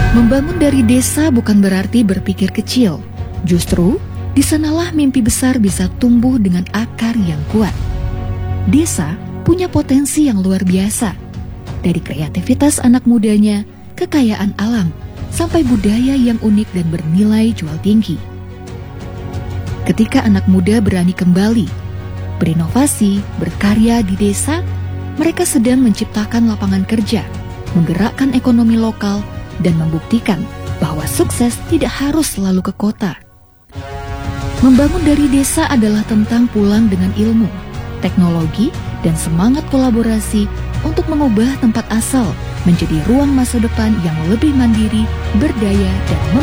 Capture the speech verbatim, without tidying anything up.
Membangun dari desa bukan berarti berpikir kecil. Justru, di sanalah mimpi besar bisa tumbuh dengan akar yang kuat. Desa punya potensi yang luar biasa. Dari kreativitas anak mudanya, kekayaan alam, sampai budaya yang unik dan bernilai jual tinggi. Ketika anak muda berani kembali, berinovasi, berkarya di desa, mereka sedang menciptakan lapangan kerja, menggerakkan ekonomi lokal, dan membuktikan bahwa sukses tidak harus selalu ke kota. Membangun dari desa adalah tentang pulang dengan ilmu, teknologi, dan semangat kolaborasi untuk mengubah tempat asal menjadi ruang masa depan yang lebih mandiri, berdaya, dan